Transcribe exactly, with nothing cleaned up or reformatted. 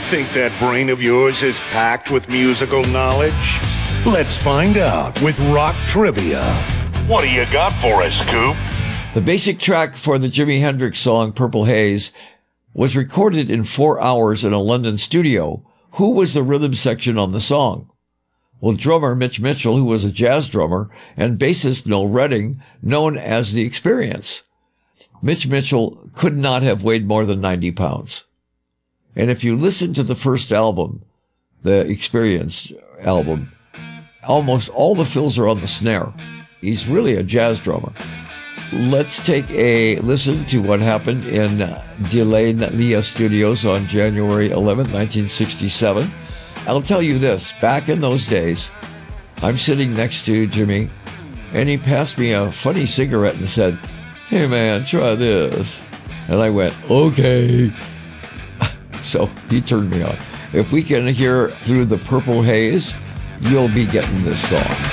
Think that brain of yours is packed with musical knowledge? Let's find out with Rock Trivia. What do you got for us, Coop? The basic track for the Jimi Hendrix song Purple Haze was recorded in four hours in a London studio. Who was the rhythm section on the song? Well, drummer Mitch Mitchell, who was a jazz drummer, and bassist Noel Redding, known as The Experience. Mitch Mitchell could not have weighed more than ninety pounds. And if you listen to the first album, the Experience album, almost all the fills are on the snare. He's really a jazz drummer. Let's take a listen to what happened in Delane Lea Studios on January eleventh, nineteen sixty-seven. I'll tell you this, back in those days, I'm sitting next to Jimmy, and he passed me a funny cigarette and said, "Hey man, try this." And I went, "Okay." So he turned me on. If we can hear Through the Purple Haze, you'll be getting this song.